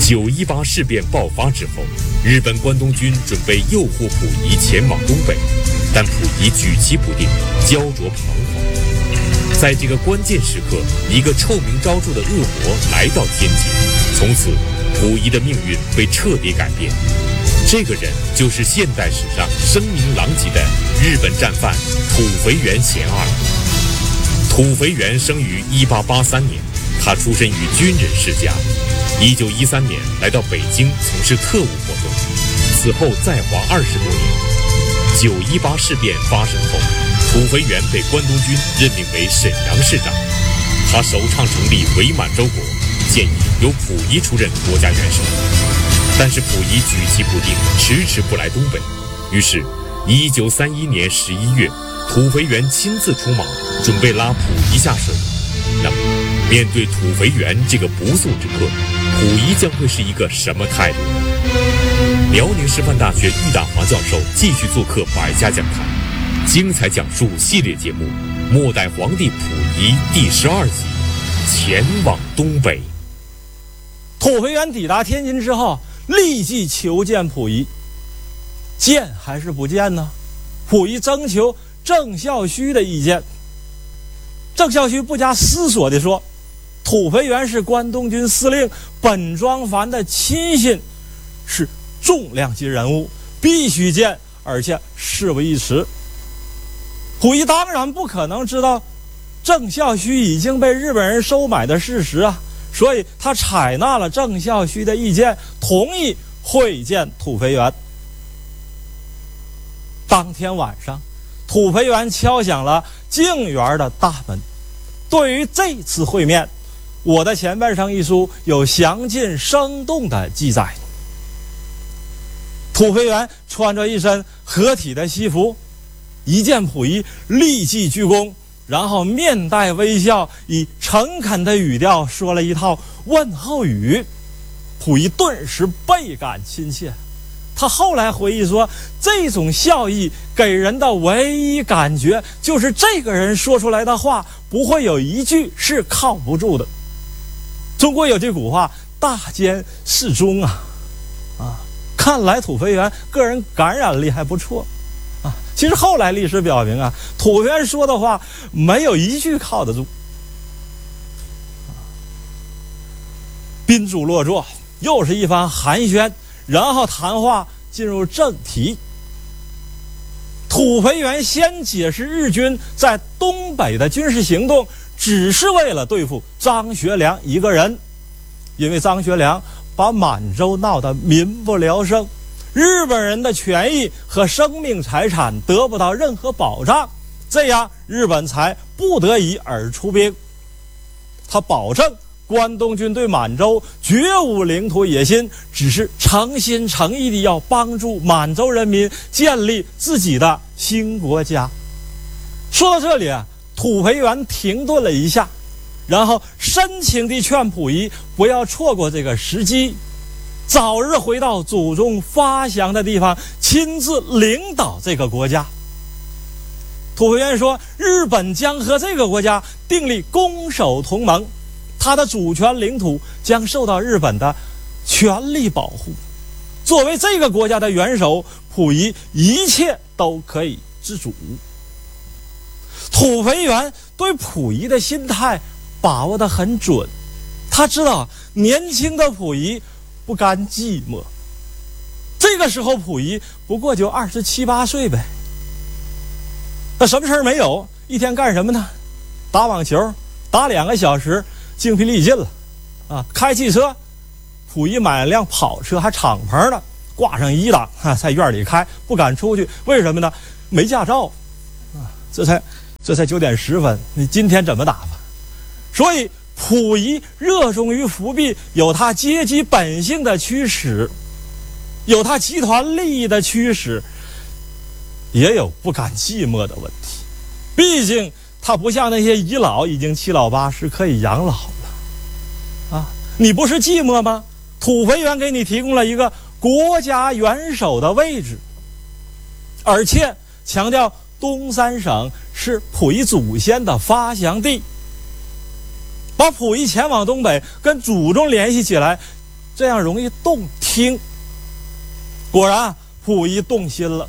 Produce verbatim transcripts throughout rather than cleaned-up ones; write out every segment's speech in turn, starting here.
九一八事变爆发之后，日本关东军准备诱惑溥仪前往东北，但溥仪举棋不定，焦灼彷徨。在这个关键时刻，一个臭名昭著的恶魔来到天津，从此溥仪的命运被彻底改变。这个人就是现代史上声名狼藉的日本战犯土肥原贤二。土肥原生于一八八三年，他出身于军人世家。一九一三年来到北京从事特务活动，此后在华二十多年。九一八事变发生后，土肥原被关东军任命为沈阳市长。他首倡成立伪满洲国，建议由溥仪出任国家元首。但是溥仪举棋不定，迟迟不来东北。于是一九三一年十一月，土肥原亲自出马，准备拉溥仪下水。那么面对土肥原这个不速之客，溥仪将会是一个什么态度呢？辽宁师范大学郁大华教授继续做客百家讲坛，精彩讲述系列节目《末代皇帝溥仪》第十二集：前往东北。 土肥原抵达天津之后，立即求见溥仪。见还是不见呢？溥仪征求郑孝胥的意见。郑孝胥不加思索地说，土肥原是关东军司令本庄繁的亲信，是重量级人物，必须见，而且事不宜迟。溥仪当然不可能知道郑孝胥已经被日本人收买的事实啊，所以他采纳了郑孝胥的意见，同意会见土肥原。当天晚上，土肥原敲响了静园的大门。对于这次会面，我的前半生一书有详尽生动的记载。土肥原穿着一身合体的西服，一见溥仪立即鞠躬，然后面带微笑，以诚恳的语调说了一套问候语。溥仪顿时倍感亲切。他后来回忆说，这种笑意给人的唯一感觉就是这个人说出来的话不会有一句是靠不住的。中国有句古话，大奸适中啊啊！看来土肥原个人感染力还不错啊。其实后来历史表明啊，土肥原说的话没有一句靠得住。宾主落座，又是一番寒暄，然后谈话进入正题。土肥原先解释日军在东北的军事行动只是为了对付张学良一个人，因为张学良把满洲闹得民不聊生，日本人的权益和生命财产得不到任何保障，这样日本才不得已而出兵。他保证关东军对满洲绝无领土野心，只是诚心诚意地要帮助满洲人民建立自己的新国家。说到这里啊，土肥原停顿了一下，然后深情地劝溥仪不要错过这个时机，早日回到祖宗发祥的地方，亲自领导这个国家。土肥原说，日本将和这个国家订立攻守同盟，他的主权领土将受到日本的全力保护。作为这个国家的元首，溥仪一切都可以自主。土肥原对溥仪的心态把握得很准，他知道年轻的溥仪不甘寂寞。这个时候溥仪不过就二十七八岁呗，那什么事儿没有，一天干什么呢？打网球，打两个小时精疲力尽了啊！开汽车，溥仪买了辆跑车，还敞篷的，挂上一档啊，在院里开，不敢出去。为什么呢？没驾照啊！这才这才九点十分，你今天怎么打发？所以溥仪热衷于伏笔，有他阶级本性的驱使，有他集团利益的驱使，也有不甘寂寞的问题。毕竟他不像那些遗老已经七老八十可以养老了啊！你不是寂寞吗？土肥原给你提供了一个国家元首的位置，而且强调东三省是溥仪祖先的发祥地，把溥仪前往东北跟祖宗联系起来， 这样容易动听。果然，溥仪动心了。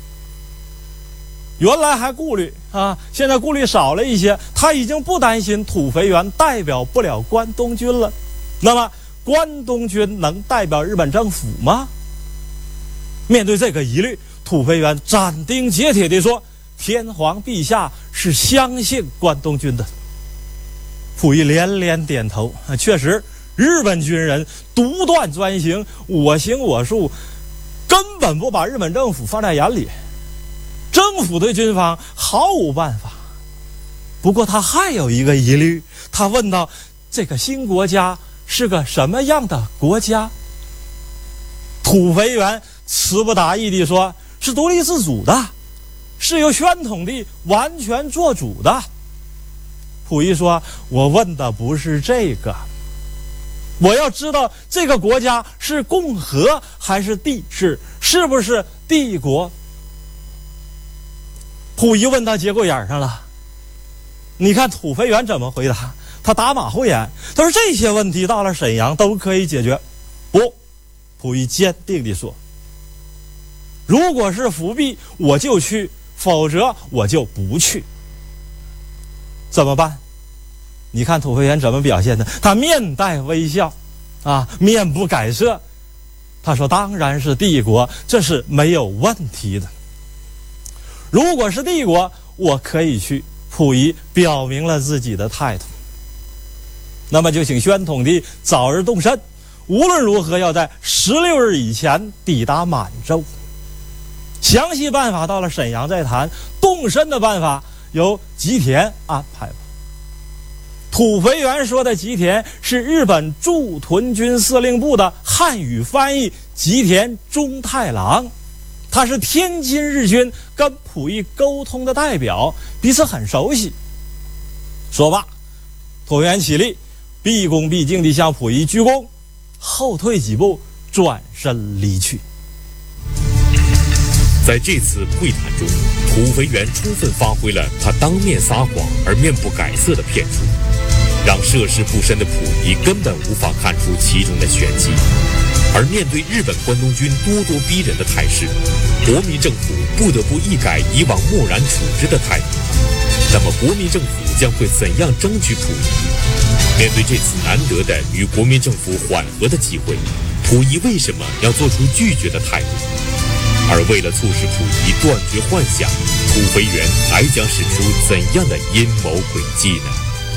原来还顾虑啊，现在顾虑少了一些，他已经不担心土肥原代表不了关东军了。那么，关东军能代表日本政府吗？面对这个疑虑，土肥原斩钉截铁地说：“天皇陛下是相信关东军的。”溥仪连连点头，确实，日本军人独断专行，我行我素，根本不把日本政府放在眼里。政府对军方毫无办法。不过他还有一个疑虑，他问道：这个新国家是个什么样的国家？土肥原词不达意地说：是独立自主的，是由宣统帝完全做主的。溥仪说：我问的不是这个，我要知道这个国家是共和还是帝制，是不是帝国？溥仪问到节骨眼上了，你看土肥原怎么回答？他打马虎眼，他说这些问题到了沈阳都可以解决。不，溥仪坚定地说：如果是复辟我就去，否则我就不去。怎么办？你看土肥原怎么表现的？他面带微笑啊，面不改色。他说当然是帝国，这是没有问题的。如果是帝国，我可以去。溥仪表明了自己的态度。那么就请宣统帝早日动身，无论如何要在十六日以前抵达满洲。详细办法到了沈阳再谈，动身的办法由吉田安排吧。土肥原说的吉田是日本驻屯军司令部的汉语翻译吉田忠太郎，他是天津日军跟溥仪沟通的代表，彼此很熟悉。说罢，土肥原起立，毕恭毕敬地向溥仪鞠躬，后退几步，转身离去。 在这次会谈中，土肥原充分发挥了他当面撒谎而面不改色的骗术，让涉世不深的溥仪根本无法看出其中的玄机。而面对日本关东军咄咄逼人的态势，国民政府不得不一改以往漠然处之的态度。那么国民政府将会怎样争取溥仪？面对这次难得的与国民政府缓和的机会，溥仪为什么要做出拒绝的态度？而为了促使溥仪断绝幻想，土肥原还将使出怎样的阴谋诡计呢？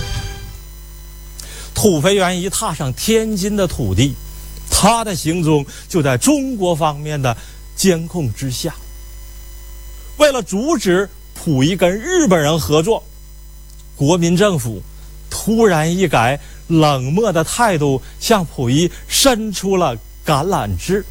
土肥原一踏上天津的土地，他的行踪就在中国方面的监控之下。为了阻止溥仪跟日本人合作，国民政府突然一改冷漠的态度，向溥仪伸出了橄榄枝。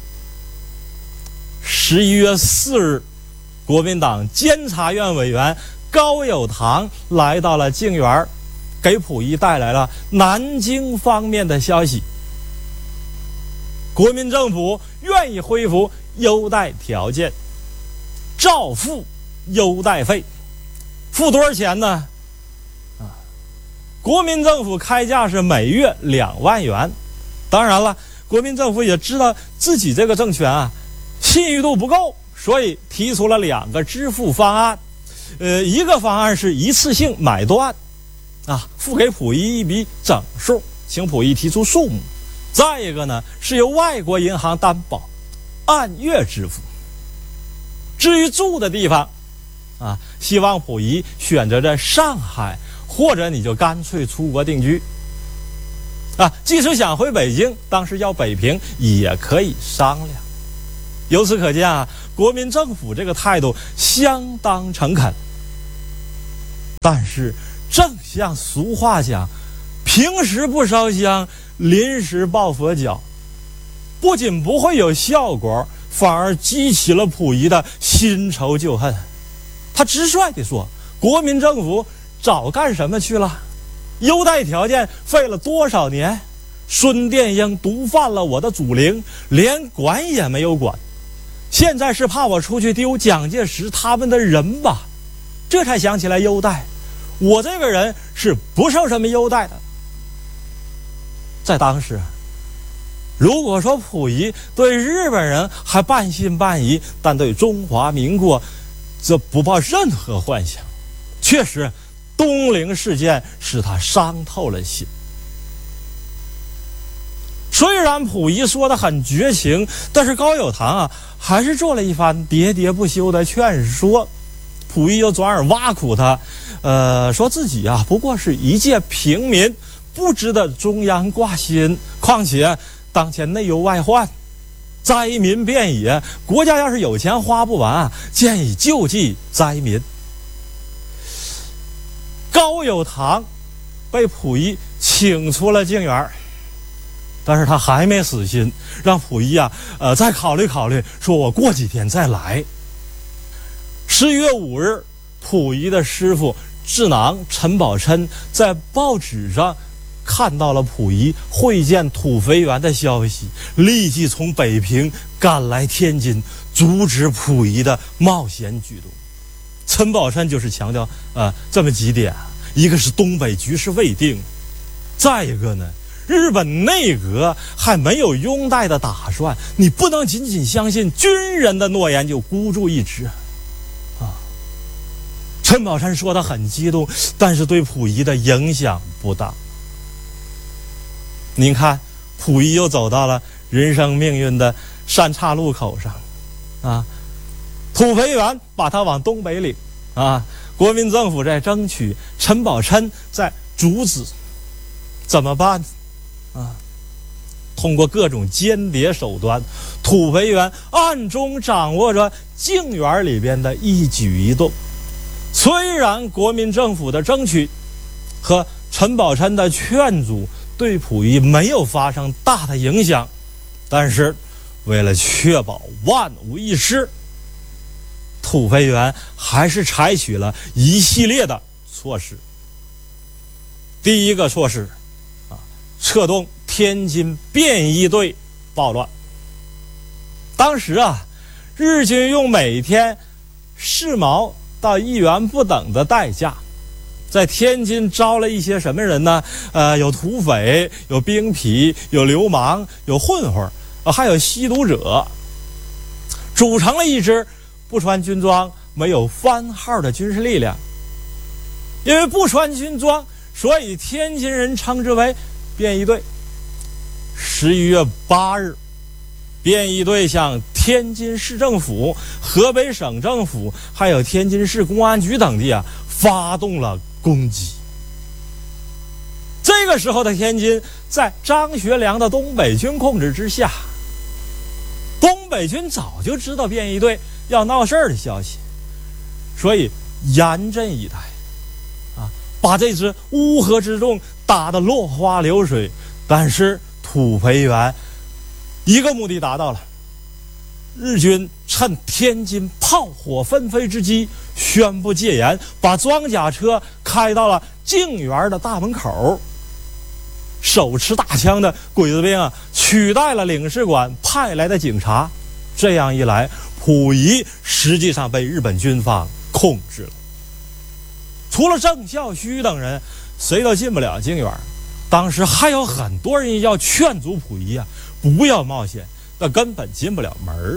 十一月四日，国民党监察院委员高有堂来到了静园，给溥仪带来了南京方面的消息。国民政府愿意恢复优待条件，照付优待费。付多少钱呢？啊，国民政府开价是每月两万元。当然了，国民政府也知道自己这个政权啊信誉度不够，所以提出了两个支付方案。呃，一个方案是一次性买断，啊，付给溥仪一笔整数，请溥仪提出数目。再一个呢，是由外国银行担保，按月支付。至于住的地方，啊，希望溥仪选择在上海，或者你就干脆出国定居。啊，即使想回北京，当时要北平也可以商量。由此可见啊，国民政府这个态度相当诚恳。但是正像俗话讲，平时不烧香，临时抱佛脚，不仅不会有效果，反而激起了溥仪的新仇旧恨。他直率地说，国民政府早干什么去了？优待条件费了多少年？孙殿英毒犯了我的祖陵，连管也没有管。现在是怕我出去丢蒋介石他们的人吧，这才想起来优待。我这个人是不受什么优待的。在当时， 如果说溥仪对日本人还半信半疑，但对中华民国则不抱任何幻想。确实，东陵事件使他伤透了心。虽然溥仪说得很绝情，但是高友堂啊，还是做了一番喋喋不休的劝说。溥仪又转而挖苦他，呃，说自己啊不过是一介平民，不值得中央挂心。况且当前内忧外患，灾民遍野，国家要是有钱花不完，建议救济灾民。高友堂被溥仪请出了静园，但是他还没死心，让溥仪啊，呃，再考虑考虑，说我过几天再来。十一月五日，溥仪的师傅智囊陈宝琛在报纸上看到了溥仪会见土肥原的消息，立即从北平赶来天津，阻止溥仪的冒险举动。陈宝琛就是强调呃这么几点，一个是东北局势未定，再一个呢，日本内阁还没有拥戴的打算，你不能仅仅相信军人的诺言就孤注一掷啊。陈宝琛说的很激动，但是对溥仪的影响不大。您看，溥仪又走到了人生命运的三岔路口上啊。土肥原把他往东北领啊，国民政府在争取，陈宝琛在阻止，怎么办啊？通过各种间谍手段，土肥原暗中掌握着静园里边的一举一动。虽然国民政府的争取和陈宝琛的劝阻对溥仪没有发生大的影响，但是为了确保万无一失，土肥原还是采取了一系列的措施。第一个措施啊，策动天津便衣队暴乱。当时啊，日军用每天四毛到一元不等的代价，在天津招了一些什么人呢？呃，有土匪，有兵痞，有流氓，有混混，呃，还有吸毒者，组成了一支不穿军装、没有番号的军事力量。因为不穿军装，所以天津人称之为便衣队。十一月八日，便衣队向天津市政府、河北省政府还有天津市公安局等地啊发动了攻击。这个时候的天津在张学良的东北军控制之下，东北军早就知道便衣队要闹事儿的消息，所以严阵以待啊，把这支乌合之众打得落花流水。但是土肥原一个目的达到了，日军趁天津炮火纷飞之机宣布戒严，把装甲车开到了静园的大门口。手持大枪的鬼子兵啊，取代了领事馆派来的警察。这样一来，溥仪实际上被日本军方控制了。除了郑孝胥等人，谁都进不了静园。当时还有很多人要劝阻溥仪啊，不要冒险，那根本进不了门。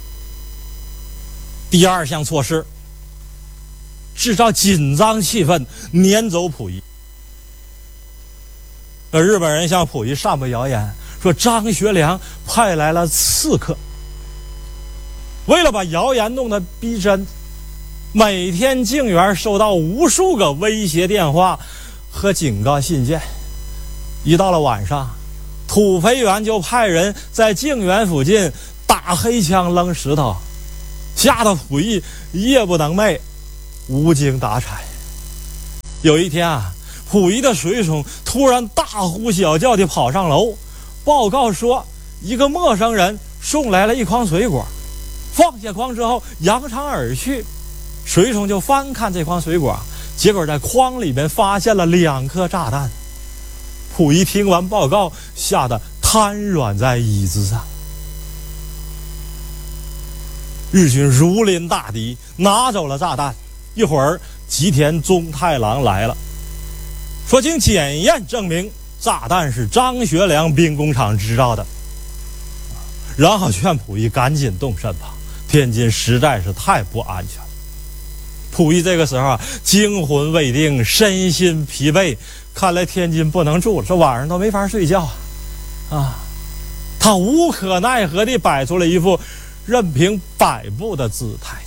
第二项措施，制造紧张气氛，撵走溥仪。那日本人向溥仪散布谣言，说张学良派来了刺客。为了把谣言弄得逼真，每天静园收到无数个威胁电话和警告信件。一到了晚上，土肥原就派人在静园附近打黑枪扔石头，吓得溥仪夜不能寐，无精打采。有一天啊，溥仪的随从突然大呼小叫地跑上楼，报告说一个陌生人送来了一筐水果，放下筐之后扬长而去。随从就翻看这筐水果，结果在筐里面发现了两颗炸弹。溥仪听完报告，吓得瘫软在椅子上。日军如临大敌，拿走了炸弹。一会儿吉田宗太郎来了，说经检验证明炸弹是张学良兵工厂制造的。 然后劝溥仪赶紧动身吧，天津实在是太不安全。溥仪这个时候啊，惊魂未定，身心疲惫，看来天津不能住了，这晚上都没法睡觉啊！啊，他无可奈何地摆出了一副任凭摆布的姿态。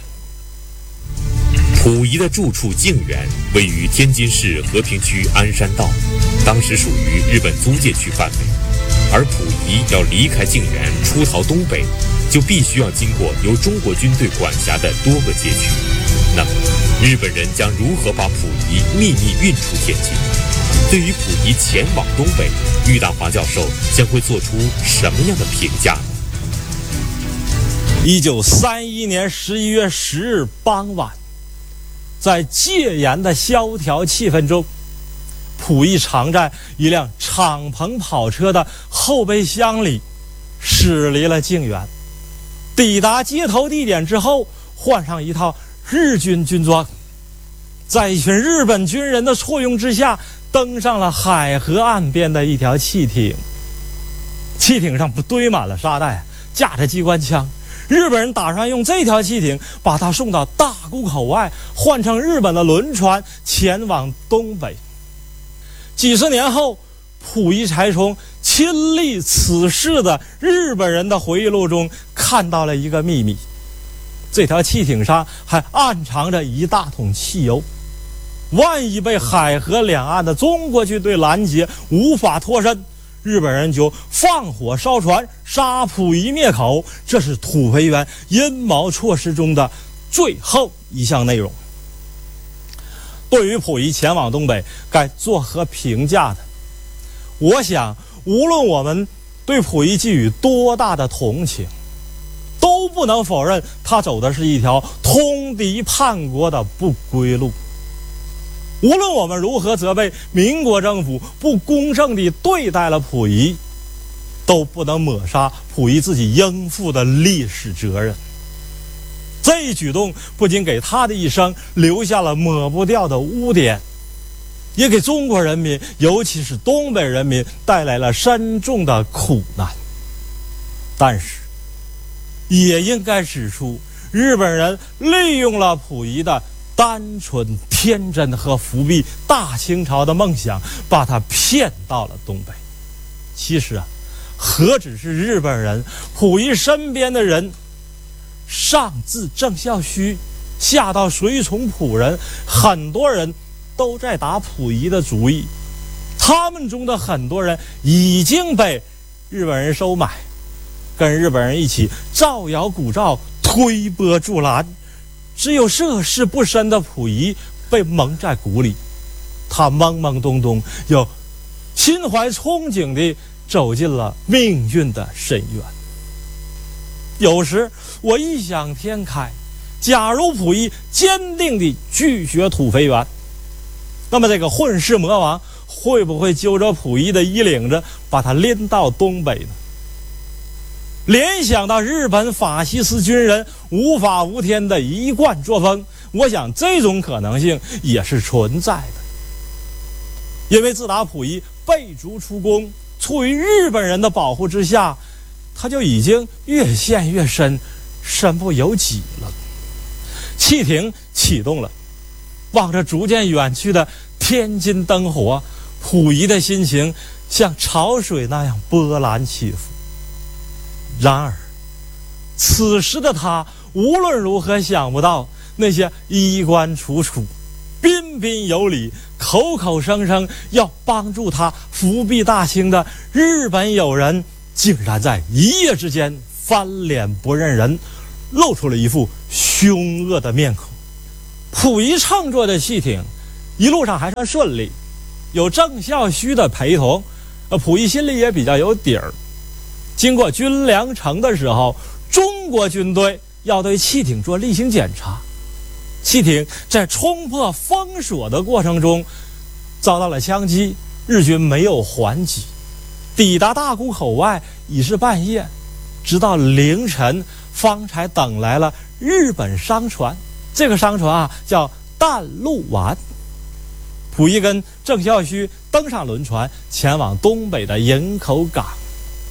溥仪的住处静园位于天津市和平区鞍山道，当时属于日本租界区范围。而溥仪要离开静园出逃东北，就必须要经过由中国军队管辖的多个街区。那么，日本人将如何把溥仪秘密运出天津？对于溥仪前往东北，郁大华教授将会做出什么样的评价呢？ 一九三一年十一月十日傍晚，在戒严的萧条气氛中，溥仪藏在一辆敞篷跑车的后备箱里，驶离了静园。抵达接头地点之后，换上一套日军军装，在一群日本军人的簇拥之下，登上了海河岸边的一条汽艇。汽艇上不堆满了沙袋，架着机关枪。日本人打算用这条汽艇把他送到大沽口外，换成日本的轮船前往东北。几十年后，溥仪才从亲历此事的日本人的回忆录中看到了一个秘密，这条汽艇上还暗藏着一大桶汽油，万一被海河两岸的中国军队拦截，无法脱身，日本人就放火烧船，杀溥仪灭口。这是土肥原阴谋措施中的最后一项内容。对于溥仪前往东北该作何评价呢？我想无论我们对溥仪寄予多大的同情，都不能否认他走的是一条通敌叛国的不归路。无论我们如何责备民国政府不公正地对待了溥仪，都不能抹杀溥仪自己应负的历史责任。这一举动不仅给他的一生留下了抹不掉的污点，也给中国人民，尤其是东北人民带来了深重的苦难。但是也应该指出，日本人利用了溥仪的单纯天真和复辟大清朝的梦想，把他骗到了东北。其实啊，何止是日本人，溥仪身边的人，上至郑孝胥，下到随从仆人，很多人都在打溥仪的主意。他们中的很多人已经被日本人收买，跟日本人一起造谣鼓噪，推波助澜。只有涉世不深的溥仪被蒙在鼓里，他懵懵懂懂又心怀憧憬地走进了命运的深渊。有时我异想天开，假如溥仪坚定地拒绝土肥原，那么这个混世魔王会不会揪着溥仪的衣领子把他拎到东北呢？联想到日本法西斯军人无法无天的一贯作风，我想这种可能性也是存在的。因为自打溥仪被逐出宫，处于日本人的保护之下，他就已经越陷越深，身不由己了。汽艇启动了，望着逐渐远去的天津灯火，溥仪的心情像潮水那样波澜起伏。然而此时的他无论如何想不到，那些衣冠楚楚、彬彬有礼、口口声声要帮助他复辟大清的日本友人，竟然在一夜之间翻脸不认人，露出了一副凶恶的面孔。溥仪乘坐的汽艇一路上还算顺利，有郑孝胥的陪同，呃，溥仪心里也比较有底儿。经过军粮城的时候，中国军队要对汽艇做例行检查。汽艇在冲破封锁的过程中遭到了枪击，日军没有还击。抵达大沽口外已是半夜，直到凌晨方才等来了日本商船。这个商船啊叫淡路丸。溥仪跟郑孝胥登上轮船，前往东北的营口港。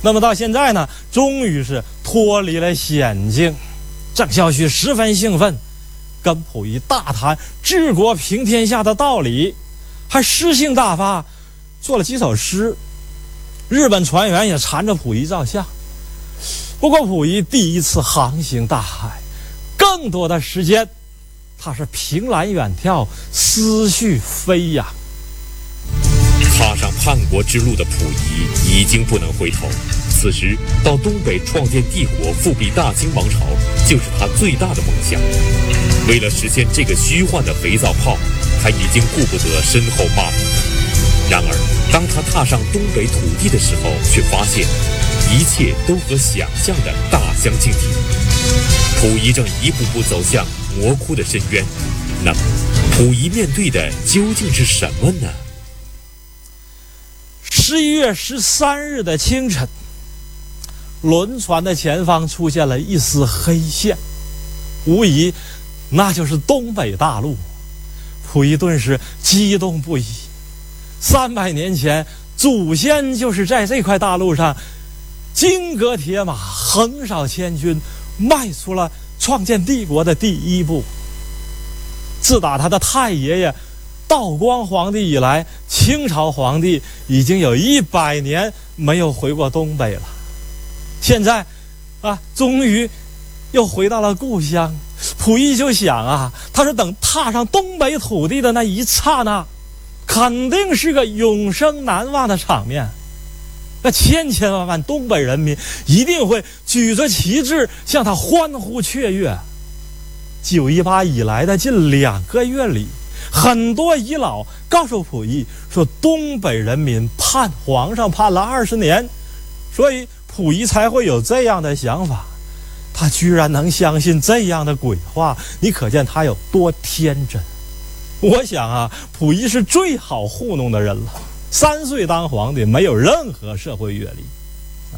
那么到现在呢，终于是脱离了险境。郑孝胥十分兴奋，跟溥仪大谈治国平天下的道理，还诗兴大发，做了几首诗。日本船员也缠着溥仪照相。不过溥仪第一次航行大海，更多的时间他是凭栏远眺，思绪飞扬。 踏上叛国之路的溥仪已经不能回头，此时到东北创建帝国，复辟大清王朝，就是他最大的梦想。为了实现这个虚幻的肥皂泡，他已经顾不得身后骂名。然而当他踏上东北土地的时候，却发现一切都和想象的大相径庭。溥仪正一步步走向魔窟的深渊，那么溥仪面对的究竟是什么呢？ 十一月十三日的清晨，轮船的前方出现了一丝黑线，无疑那就是东北大陆。溥仪顿时激动不已。三百年前，祖先就是在这块大陆上金戈铁马，横扫千军，迈出了创建帝国的第一步。自打他的太爷爷道光皇帝以来，清朝皇帝已经有一百年没有回过东北了。现在啊，终于又回到了故乡。溥仪就想啊，他说等踏上东北土地的那一刹那，肯定是个永生难忘的场面。那千千万万东北人民一定会举着旗帜向他欢呼雀跃。九一八以来的近两个月里，很多遗老告诉溥仪说，东北人民盼皇上盼了二十年，所以溥仪才会有这样的想法。他居然能相信这样的鬼话，你可见他有多天真。我想啊，溥仪是最好糊弄的人了。三岁当皇帝，没有任何社会阅历啊，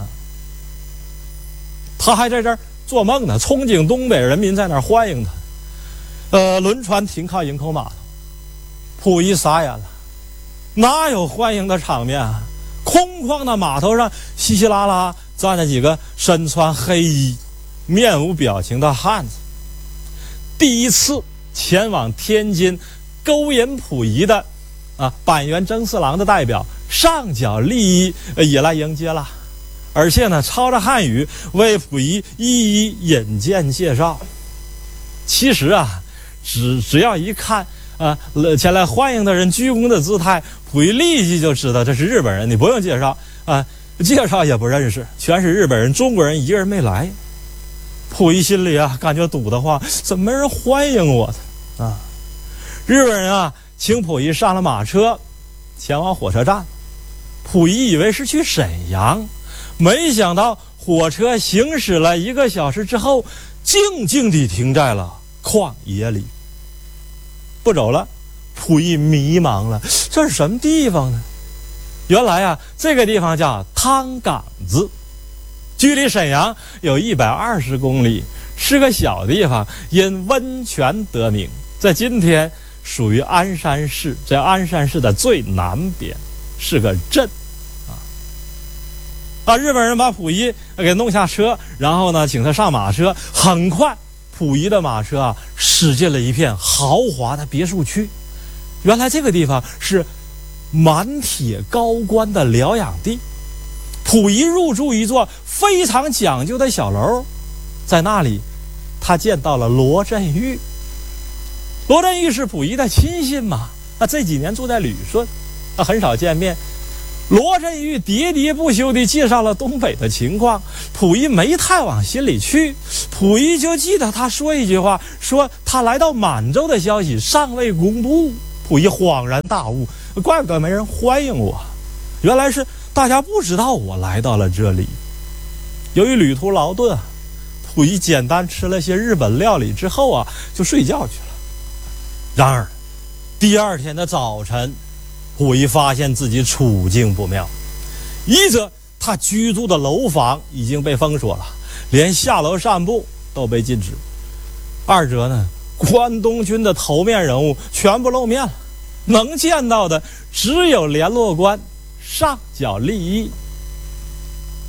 他还在这儿做梦呢，憧憬东北人民在那儿欢迎他。呃，轮船停靠营口码头，溥仪傻眼了，哪有欢迎的场面啊？空旷的码头上，稀稀拉拉站着几个身穿黑衣、面无表情的汉子。第一次前往天津勾引溥仪的啊，板垣征四郎的代表上角利一也来迎接了，而且呢，抄着汉语为溥仪一一引荐介绍。其实啊，只只要一看啊，前来欢迎的人鞠躬的姿态，溥仪立即就知道这是日本人，你不用介绍啊，介绍也不认识，全是日本人，中国人一个人没来。溥仪心里啊，感觉堵得慌，怎么没人欢迎我的啊？日本人啊，请溥仪上了马车，前往火车站。溥仪以为是去沈阳，没想到火车行驶了一个小时之后，静静地停在了旷野里。不走了，溥仪迷茫了，这是什么地方呢？原来啊，这个地方叫汤岗子，距离沈阳有一百二十公里，是个小地方，因温泉得名，在今天属于鞍山市，在鞍山市的最南边，是个镇啊。啊，日本人把溥仪给弄下车，然后呢，请他上马车。很快，溥仪的马车啊，驶进了一片豪华的别墅区。原来这个地方是满铁高官的疗养地。溥仪入住一座非常讲究的小楼，在那里，他见到了罗振玉。罗振玉是溥仪的亲信嘛，那这几年住在旅顺，他很少见面。罗振玉喋喋不休地介绍了东北的情况，溥仪没太往心里去。溥仪就记得他说一句话，说他来到满洲的消息尚未公布。溥仪恍然大悟，怪不得没人欢迎我，原来是大家不知道我来到了这里。由于旅途劳顿啊，溥仪简单吃了些日本料理之后啊，就睡觉去了。然而第二天的早晨，溥仪发现自己处境不妙。一则他居住的楼房已经被封锁了，连下楼散步都被禁止；二则呢，关东军的头面人物全部露面了，能见到的只有联络官上角利一。但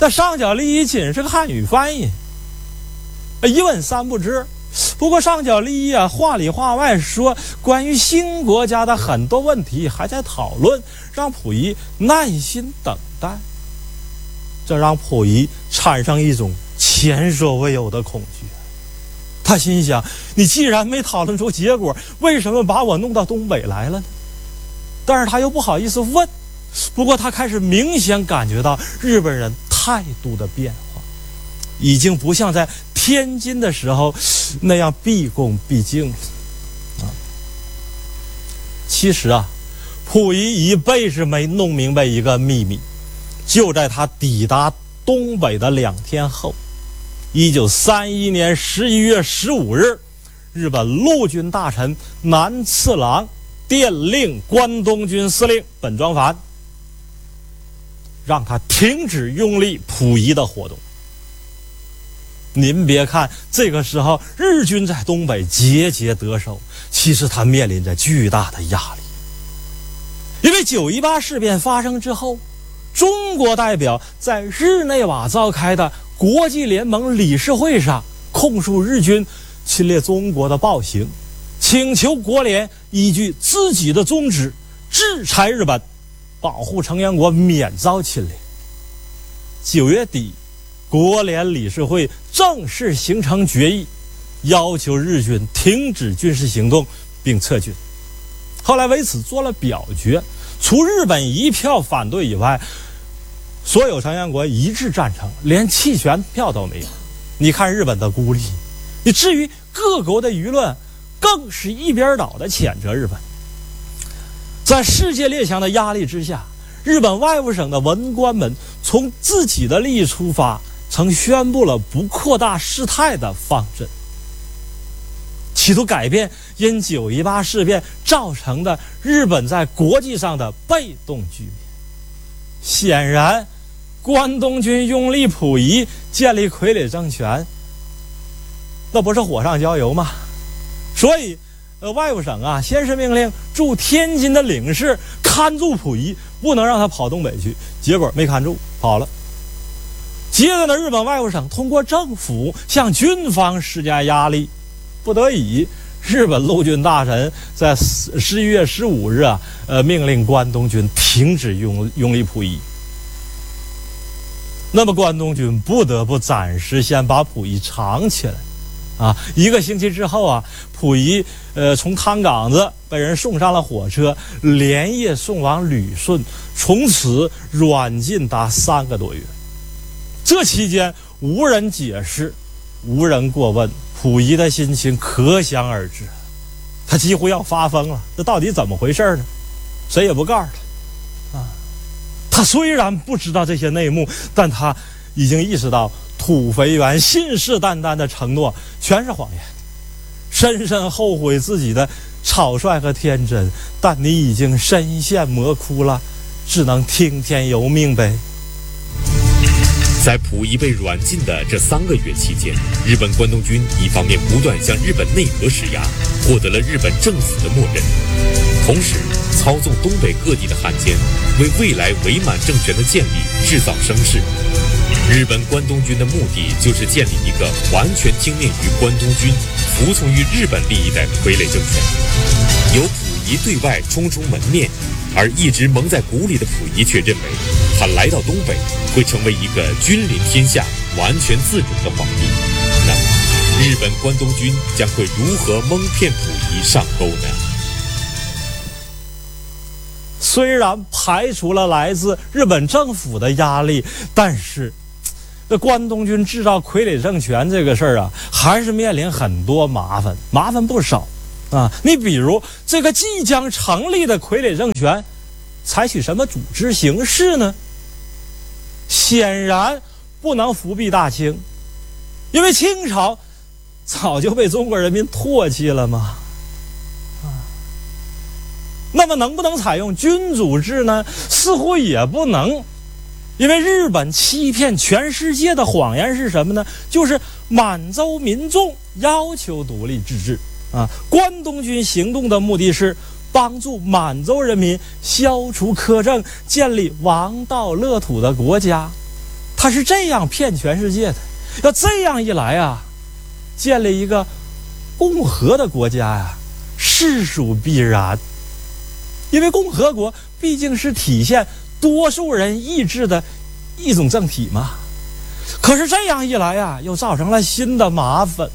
那上角利益仅是个汉语翻译，一问三不知。不过上角利益啊，话里话外说关于新国家的很多问题还在讨论，让溥仪耐心等待。这让溥仪产生一种前所未有的恐惧。他心想，你既然没讨论出结果，为什么把我弄到东北来了呢？但是他又不好意思问。不过他开始明显感觉到日本人态度的变化，已经不像在天津的时候那样毕恭毕敬啊。其实啊，溥仪一辈子没弄明白一个秘密，就在他抵达东北的两天后，一九三一年十一月十五日，日本陆军大臣南次郎电令关东军司令本庄繁，让他停止拥立溥仪的活动。您别看这个时候日军在东北节节得手，其实他面临着巨大的压力。因为九一八事变发生之后，中国代表在日内瓦召开的国际联盟理事会上控诉日军侵略中国的暴行，请求国联依据自己的宗旨制裁日本，保护成员国免遭侵略。九月底，国联理事会正式形成决议，要求日军停止军事行动并撤军。后来为此做了表决，除日本一票反对以外，所有成员国一致赞成，连弃权票都没有。你看日本的孤立，你至于各国的舆论更是一边倒的谴责日本。在世界列强的压力之下，日本外务省的文官们从自己的利益出发，曾宣布了不扩大事态的方针，企图改变因九一八事变造成的日本在国际上的被动局面。显然，关东军拥立溥仪，建立傀儡政权，那不是火上浇油吗？所以呃，外务省啊，先是命令驻天津的领事看住溥仪，不能让他跑东北去，结果没看住，跑了。接着呢，日本外务省通过政府向军方施加压力，不得已，日本陆军大臣在十一月十五日啊，呃，命令关东军停止拥拥立溥仪。那么关东军不得不暂时先把溥仪藏起来。啊，一个星期之后啊，溥仪呃从汤岗子被人送上了火车，连夜送往旅顺，从此软禁达三个多月。这期间无人解释，无人过问，溥仪的心情可想而知，他几乎要发疯了。这到底怎么回事呢？谁也不告诉他。啊，他虽然不知道这些内幕，但他已经意识到土肥原信誓旦旦的承诺全是谎言，深深后悔自己的草率和天真，但你已经身陷魔窟了，只能听天由命呗。 在溥仪被软禁的这三个月期间，日本关东军一方面不断向日本内阁施压，获得了日本政府的默认，同时操纵东北各地的汉奸，为未来伪满政权的建立制造声势。日本关东军的目的就是建立一个完全听命于关东军、服从于日本利益的傀儡政权。由溥仪对外充充门面，而一直蒙在鼓里的溥仪却认为，他来到东北会成为一个君临天下、完全自主的皇帝。那么，日本关东军将会如何蒙骗溥仪上钩呢？ 虽然排除了来自日本政府的压力，但是这关东军制造傀儡政权这个事儿啊，还是面临很多麻烦，麻烦不少啊。你比如这个即将成立的傀儡政权，采取什么组织形式呢？显然不能复辟大清，因为清朝早就被中国人民唾弃了嘛。那么能不能采用君主制呢？似乎也不能，因为日本欺骗全世界的谎言是什么呢？就是满洲民众要求独立自治啊。关东军行动的目的是帮助满洲人民消除苛政，建立王道乐土的国家。他他是这样骗全世界的。要这样一来啊，建立一个共和的国家呀，实属必然。因为共和国毕竟是体现多数人意志的一种政体嘛。可是这样一来呀，又造成了新的麻烦。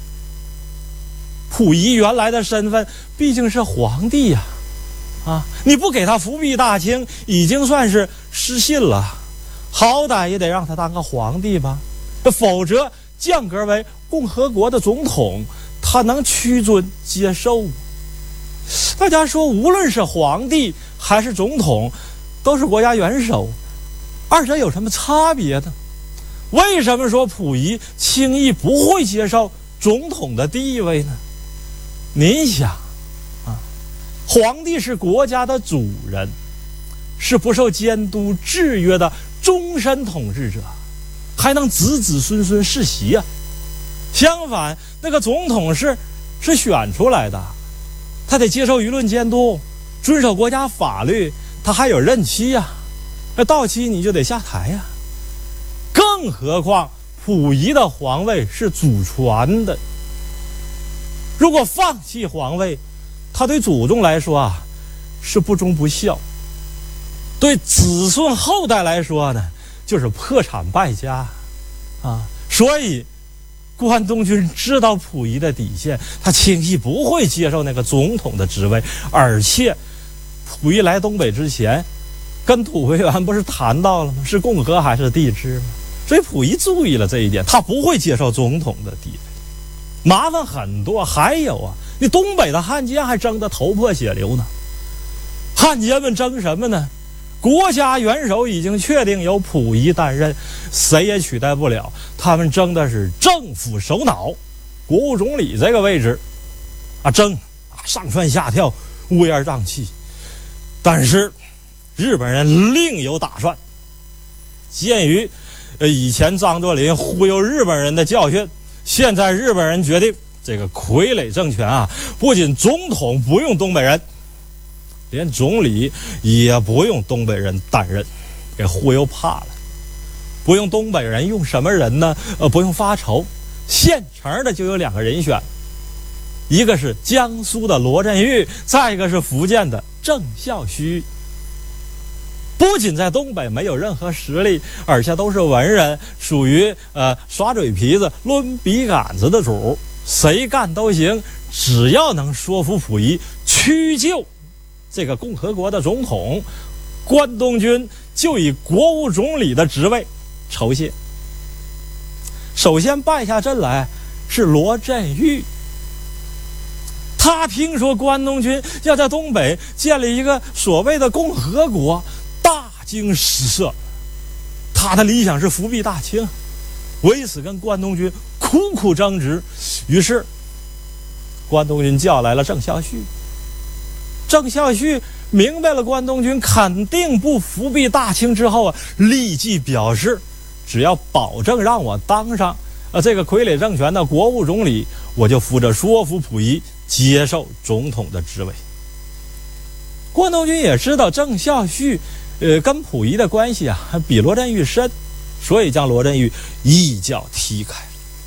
溥仪原来的身份毕竟是皇帝呀，啊，你不给他复辟大清，已经算是失信了，好歹也得让他当个皇帝吧，否则降格为共和国的总统，他能屈尊接受吗？大家说，无论是皇帝还是总统，都是国家元首，二者有什么差别呢？为什么说溥仪轻易不会接受总统的地位呢？您想啊，皇帝是国家的主人，是不受监督制约的终身统治者，还能子子孙孙世袭啊。相反，那个总统是是选出来的，他得接受舆论监督，遵守国家法律，他还有任期呀、啊，那到期你就得下台呀、啊。更何况溥仪的皇位是祖传的，如果放弃皇位，他对祖宗来说啊是不忠不孝，对子孙后代来说呢就是破产败家啊。所以关东军知道溥仪的底线，他轻易不会接受那个总统的职位。而且溥仪来东北之前跟土肥原不是谈到了吗？是共和还是帝制吗？所以溥仪注意了这一点，他不会接受总统的地位，麻烦很多。还有啊，你东北的汉奸还争得头破血流呢。汉奸们争什么呢？国家元首已经确定由溥仪担任，谁也取代不了。他们争的是政府首脑、国务总理这个位置啊，争啊，上蹿下跳，乌烟瘴气。但是日本人另有打算，鉴于呃以前张作霖忽悠日本人的教训，现在日本人决定这个傀儡政权啊，不仅总统不用东北人，连总理也不用东北人担任，给忽悠怕了。不用东北人，用什么人呢？呃，不用发愁，现成的就有两个人选，一个是江苏的罗振玉，再一个是福建的郑孝胥。不仅在东北没有任何实力，而且都是文人，属于呃耍嘴皮子、抡笔杆子的主，谁干都行，只要能说服溥仪屈就这个共和国的总统，关东军就以国务总理的职位酬谢。首先败下阵来是罗振玉，他听说关东军要在东北建立一个所谓的共和国，大惊失色。他的理想是复辟大清，为此跟关东军苦苦争执。于是关东军叫来了郑孝胥，郑孝胥明白了关东军肯定不复辟大清之后啊，立即表示，只要保证让我当上呃这个傀儡政权的国务总理，我就负责说服溥仪接受总统的职位。关东军也知道郑孝胥呃跟溥仪的关系啊比罗振玉深，所以将罗振玉一脚踢开。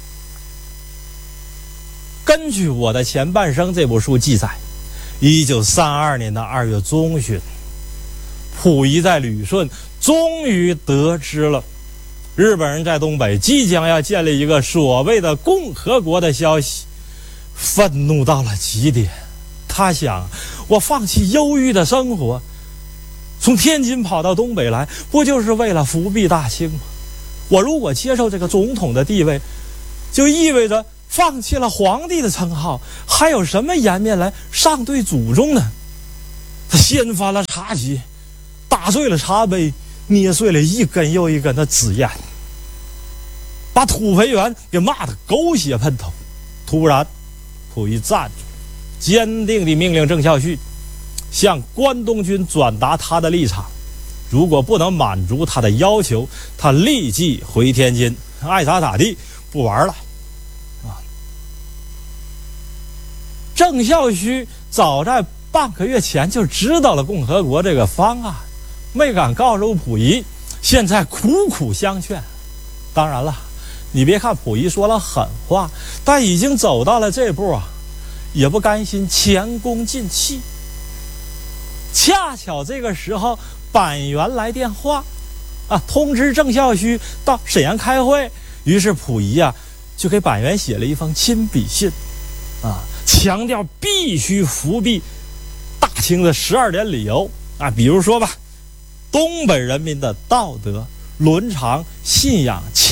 根据我的前半生这部书记载，一九三二年的二月中旬，溥仪在旅顺终于得知了日本人在东北即将要建立一个所谓的共和国的消息，愤怒到了极点。他想，我放弃忧郁的生活，从天津跑到东北来，不就是为了复辟大清吗？我如果接受这个总统的地位，就意味着放弃了皇帝的称号，还有什么颜面来上对祖宗呢？他掀翻了茶几，打碎了茶杯，捏碎了一根又一根的纸烟，把土肥原给骂得狗血喷头。突然溥仪站住，坚定地命令郑孝胥向关东军转达他的立场，如果不能满足他的要求，他立即回天津，爱咋咋地，不玩了啊！郑孝胥早在半个月前就知道了共和国这个方案，没敢告诉溥仪，现在苦苦相劝。 当然了，你别看溥仪说了狠话，但已经走到了这步啊，也不甘心前功尽弃。恰巧这个时候，板垣来电话，啊，通知郑孝胥到沈阳开会。于是溥仪啊，就给板垣写了一封亲笔信，啊，强调必须复辟大清的十二点理由啊，比如说吧，东北人民的道德、伦常、信仰、